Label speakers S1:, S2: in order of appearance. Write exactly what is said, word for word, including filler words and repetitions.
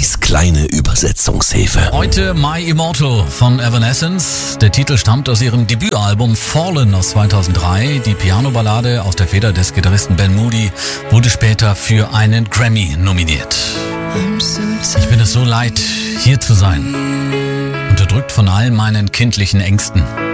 S1: Kiddies kleine Übersetzungshilfe.
S2: Heute My Immortal von Evanescence. Der Titel stammt aus ihrem Debütalbum Fallen aus zweitausenddrei. Die Piano-Ballade aus der Feder des Gitarristen Ben Moody wurde später für einen Grammy nominiert. Ich bin es so leid, hier zu sein. Unterdrückt von all meinen kindlichen Ängsten.